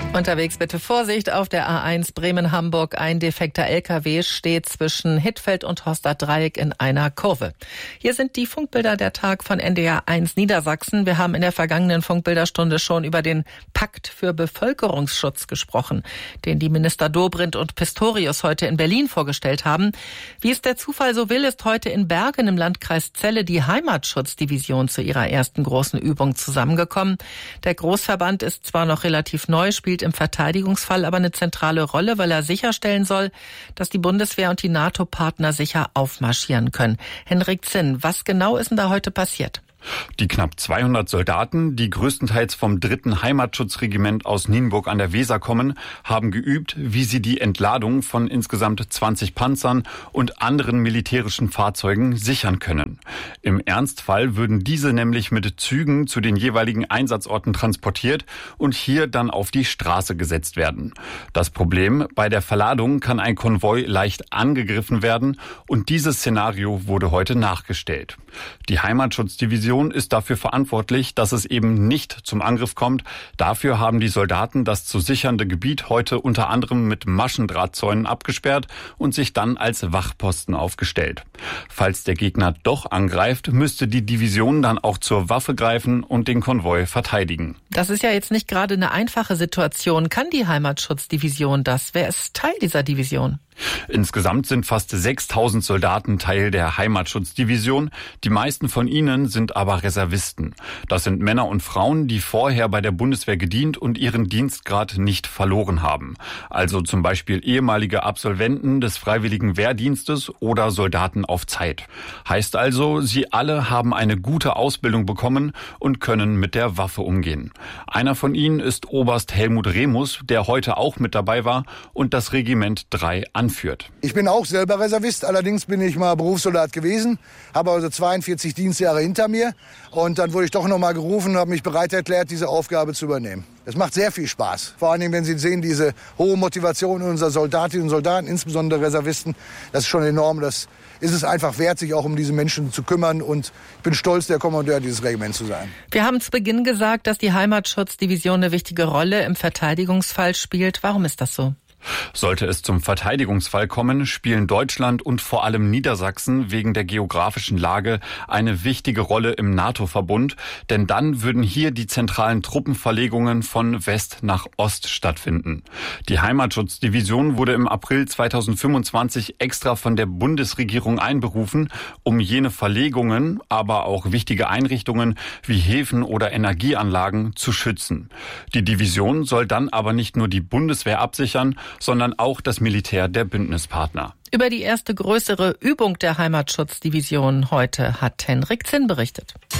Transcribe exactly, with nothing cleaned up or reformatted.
Unterwegs bitte Vorsicht auf der A eins Bremen-Hamburg. Ein defekter L K W steht zwischen Hittfeld und Horster-Dreieck in einer Kurve. Hier sind die Funkbilder der Tag von N D R eins Niedersachsen. Wir haben in der vergangenen Funkbilderstunde schon über den Pakt für Bevölkerungsschutz gesprochen, den die Minister Dobrindt und Pistorius heute in Berlin vorgestellt haben. Wie es der Zufall so will, ist heute in Bergen im Landkreis Celle die Heimatschutzdivision zu ihrer ersten großen Übung zusammengekommen. Der Großverband ist zwar noch relativ neu, spielt im Verteidigungsfall aber eine zentrale Rolle, weil er sicherstellen soll, dass die Bundeswehr und die NATO-Partner sicher aufmarschieren können. Henrik Zinn, was genau ist denn da heute passiert? Die knapp zweihundert Soldaten, die größtenteils vom dritten Heimatschutzregiment aus Nienburg an der Weser kommen, haben geübt, wie sie die Entladung von insgesamt zwanzig Panzern und anderen militärischen Fahrzeugen sichern können. Im Ernstfall würden diese nämlich mit Zügen zu den jeweiligen Einsatzorten transportiert und hier dann auf die Straße gesetzt werden. Das Problem: Bei der Verladung kann ein Konvoi leicht angegriffen werden und dieses Szenario wurde heute nachgestellt. Die Heimatschutzdivision ist dafür verantwortlich, dass es eben nicht zum Angriff kommt. Dafür haben die Soldaten das zu sichernde Gebiet heute unter anderem mit Maschendrahtzäunen abgesperrt und sich dann als Wachposten aufgestellt. Falls der Gegner doch angreift, müsste die Division dann auch zur Waffe greifen und den Konvoi verteidigen. Das ist ja jetzt nicht gerade eine einfache Situation. Kann die Heimatschutzdivision das? Wer ist Teil dieser Division? Insgesamt sind fast sechstausend Soldaten Teil der Heimatschutzdivision. Die meisten von ihnen sind aber Reservisten. Das sind Männer und Frauen, die vorher bei der Bundeswehr gedient und ihren Dienstgrad nicht verloren haben. Also zum Beispiel ehemalige Absolventen des Freiwilligen Wehrdienstes oder Soldaten auf Zeit. Heißt also, sie alle haben eine gute Ausbildung bekommen und können mit der Waffe umgehen. Einer von ihnen ist Oberst Helmut Remus, der heute auch mit dabei war und das Regiment drei anführt. Ich bin auch selber Reservist, allerdings bin ich mal Berufssoldat gewesen, habe also zweiundvierzig Dienstjahre hinter mir und dann wurde ich doch noch mal gerufen und habe mich bereit erklärt, diese Aufgabe zu übernehmen. Es macht sehr viel Spaß, vor allen Dingen, wenn Sie sehen, diese hohe Motivation unserer Soldatinnen und Soldaten, insbesondere Reservisten, das ist schon enorm, das ist es einfach wert, sich auch um diese Menschen zu kümmern und ich bin stolz, der Kommandeur dieses Regiments zu sein. Wir haben zu Beginn gesagt, dass die Heimatschutzdivision eine wichtige Rolle im Verteidigungsfall spielt. Warum ist das so? Sollte es zum Verteidigungsfall kommen, spielen Deutschland und vor allem Niedersachsen wegen der geografischen Lage eine wichtige Rolle im NATO-Verbund, denn dann würden hier die zentralen Truppenverlegungen von West nach Ost stattfinden. Die Heimatschutzdivision wurde im April zweitausendfünfundzwanzig extra von der Bundesregierung einberufen, um jene Verlegungen, aber auch wichtige Einrichtungen wie Häfen oder Energieanlagen zu schützen. Die Division soll dann aber nicht nur die Bundeswehr absichern, sondern auch das Militär der Bündnispartner. Über die erste größere Übung der Heimatschutzdivision heute hat Henrik Zinn berichtet.